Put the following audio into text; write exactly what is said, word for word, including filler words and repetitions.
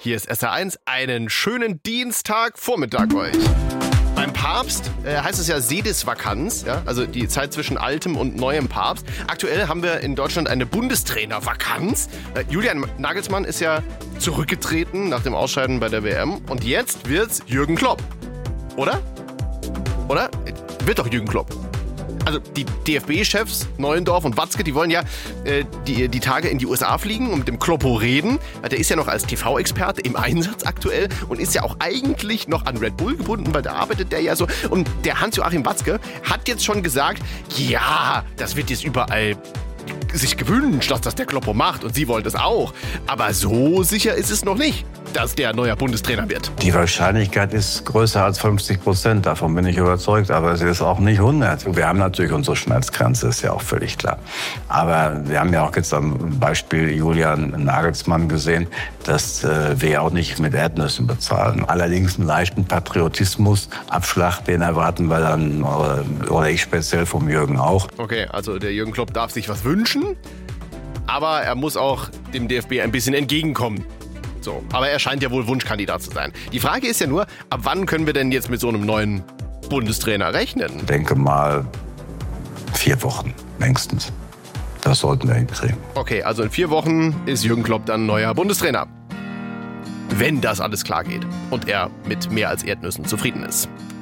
Hier ist S R eins, einen schönen Dienstagvormittag euch. Beim Papst äh, heißt es ja Sedisvakanz, ja? Also die Zeit zwischen altem und neuem Papst. Aktuell haben wir in Deutschland eine Bundestrainervakanz. Äh, Julian Nagelsmann ist ja zurückgetreten nach dem Ausscheiden bei der W M. Und jetzt wird's Jürgen Klopp. Oder? Oder? Wird doch Jürgen Klopp. Also die D F B-Chefs Neuendorf und Watzke, die wollen ja äh, die, die Tage in die U S A fliegen und mit dem Kloppo reden. Der ist ja noch als T V-Experte im Einsatz aktuell und ist ja auch eigentlich noch an Red Bull gebunden, weil da arbeitet der ja so. Und der Hans-Joachim Watzke hat jetzt schon gesagt, ja, das wird jetzt überall sich gewünscht, dass das der Kloppo macht und sie wollen das auch. Aber so sicher ist es noch nicht, dass der neuer Bundestrainer wird. Die Wahrscheinlichkeit ist größer als fünfzig Prozent, davon bin ich überzeugt, aber sie ist auch nicht hundert. Wir haben natürlich unsere Schmerzgrenze, ist ja auch völlig klar. Aber wir haben ja auch jetzt am Beispiel Julian Nagelsmann gesehen, dass äh, wir auch nicht mit Erdnüssen bezahlen. Allerdings einen leichten Patriotismus-Abschlag, den erwarten wir dann, oder, oder ich speziell vom Jürgen auch. Okay, also der Jürgen Klopp darf sich was wünschen, aber er muss auch dem D F B ein bisschen entgegenkommen. So, aber er scheint ja wohl Wunschkandidat zu sein. Die Frage ist ja nur, ab wann können wir denn jetzt mit so einem neuen Bundestrainer rechnen? Ich denke mal vier Wochen längstens. Das sollten wir hinkriegen. Okay, also in vier Wochen ist Jürgen Klopp dann neuer Bundestrainer. Wenn das alles klar geht und er mit mehr als Erdnüssen zufrieden ist.